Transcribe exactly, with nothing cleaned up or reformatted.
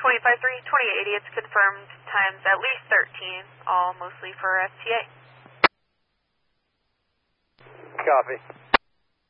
twenty-five three, twenty-eight eighty, it's confirmed times at least thirteen, all mostly for F T A. Copy.